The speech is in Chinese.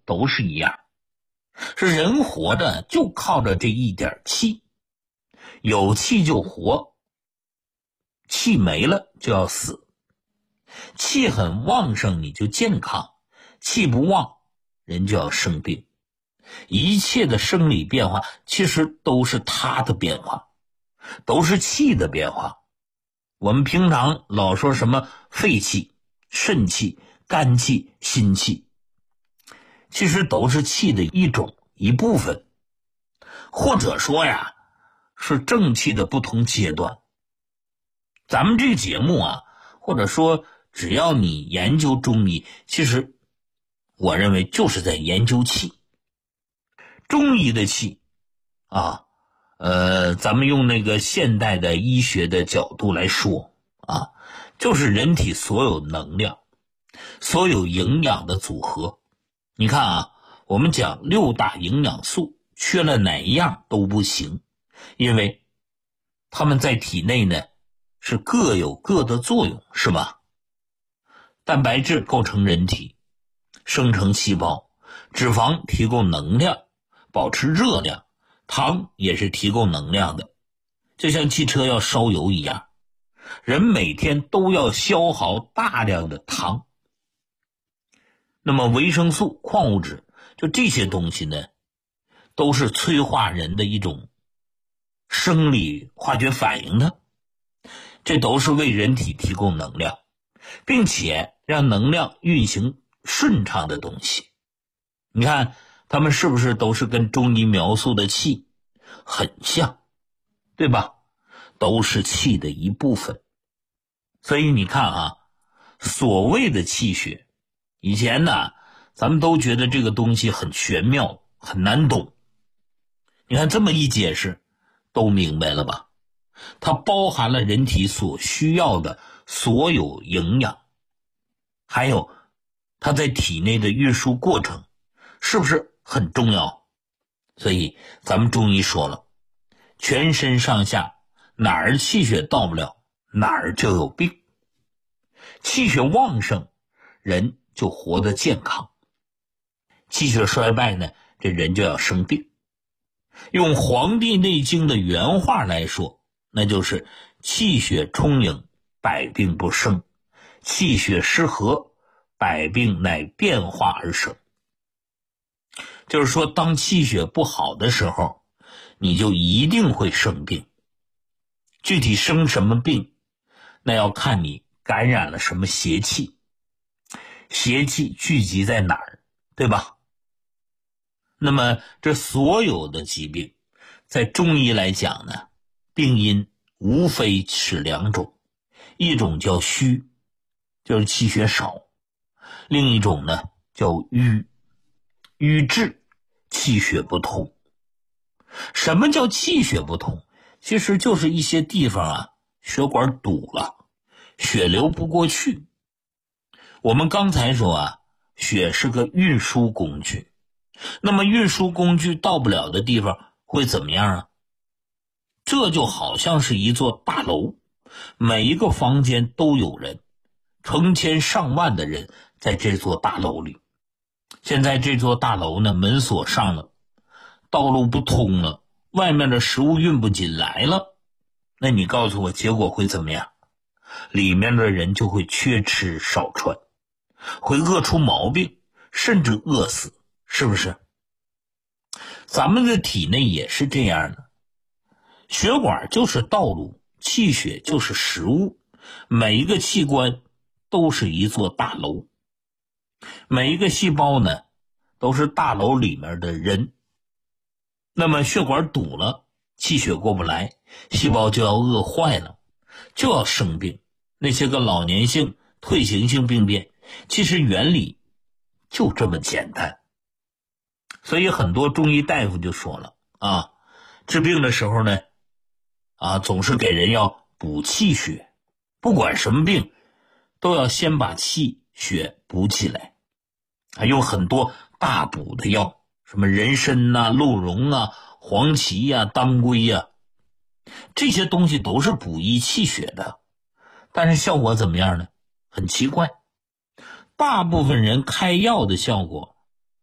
都是一样，是人活着就靠着这一点气，有气就活，气没了就要死。气很旺盛你就健康，气不旺人就要生病。一切的生理变化其实都是它的变化，都是气的变化。我们平常老说什么肺气、肾气、肝气、心气，其实都是气的一部分，或者说呀是正气的不同阶段。咱们这个节目啊，或者说只要你研究中医，其实我认为就是在研究气。中医的气啊，咱们用那个现代的医学的角度来说啊，就是人体所有能量、所有营养的组合。你看啊，我们讲6大营养素，缺了哪一样都不行，因为它们在体内呢是各有各的作用，是吧？蛋白质构成人体，生成细胞；脂肪提供能量，保持热量；糖也是提供能量的，就像汽车要烧油一样，人每天都要消耗大量的糖。那么维生素、矿物质，就这些东西呢，都是催化人的一种生理化学反应的，这都是为人体提供能量，并且让能量运行顺畅的东西。你看他们是不是都是跟中医描述的气很像，对吧？都是气的一部分。所以你看啊，所谓的气血，以前呢咱们都觉得这个东西很玄妙，很难懂。你看这么一解释都明白了吧？它包含了人体所需要的所有营养，还有它在体内的运输过程是不是很重要？所以咱们中医说了，全身上下哪儿气血到不了，哪儿就有病。气血旺盛，人就活得健康；气血衰败呢，这人就要生病。用《黄帝内经》的原话来说，那就是气血充盈，百病不生；气血失和，百病乃变化而生。就是说，当气血不好的时候，你就一定会生病。具体生什么病，那要看你感染了什么邪气，邪气聚集在哪儿，对吧？那么这所有的疾病，在中医来讲呢，病因无非是2种，一种叫虚，就是气血少；另一种呢叫瘀，瘀滞，气血不通。什么叫气血不通？其实就是一些地方啊，血管堵了，血流不过去。我们刚才说啊，血是个运输工具，那么运输工具到不了的地方会怎么样啊？这就好像是一座大楼，每一个房间都有人，成千上万的人在这座大楼里。现在这座大楼呢，门锁上了，道路不通了，外面的食物运不进来了，那你告诉我结果会怎么样？里面的人就会缺吃少穿，会饿出毛病，甚至饿死，是不是？咱们的体内也是这样的，血管就是道路，气血就是食物，每一个器官都是一座大楼，每一个细胞呢都是大楼里面的人。那么血管堵了，气血过不来，细胞就要饿坏了，就要生病。那些个老年性、退行性病变，其实原理就这么简单。所以很多中医大夫就说了啊，治病的时候呢总是给人要补气血，不管什么病都要先把气血补起来用很多大补的药，什么人参啊、鹿茸啊、黄芪啊、当归啊，这些东西都是补益气血的，但是效果怎么样呢？很奇怪，大部分人开药的效果